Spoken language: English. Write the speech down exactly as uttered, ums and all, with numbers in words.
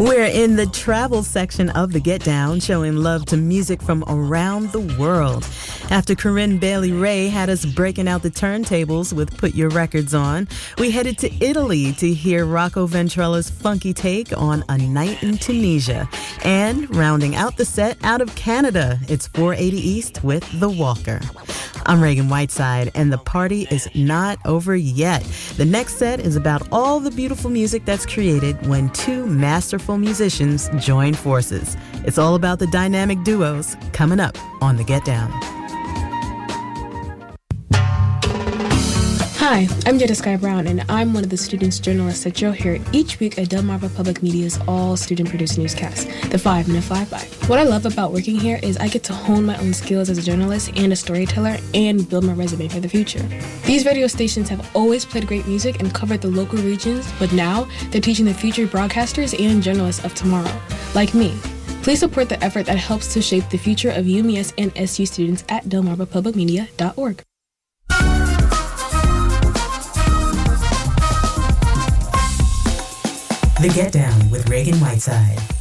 We're in the travel section of the Get Down, showing love to music from around the world. After Corinne Bailey Rae had us breaking out the turntables with Put Your Records On, we headed to Italy to hear Rocco Ventrella's funky take on A Night in Tunisia. And rounding out the set, out of Canada, it's four eighty East with The Walker. I'm Reagan Whiteside, and the party is not over yet. The next set is about all the beautiful music that's created when two masterful musicians join forces. It's all about the dynamic duos coming up on The Get Down. Hi, I'm Jada Sky Brown, and I'm one of the students journalists that you'll hear each week at Delmarva Public Media's all-student-produced newscast, the Five Minute Flyby. What I love about working here is I get to hone my own skills as a journalist and a storyteller and build my resume for the future. These radio stations have always played great music and covered the local regions, but now they're teaching the future broadcasters and journalists of tomorrow, like me. Please support the effort that helps to shape the future of U M E S and S U students at delmarva public media dot org. The Get Down with Reagan Whiteside.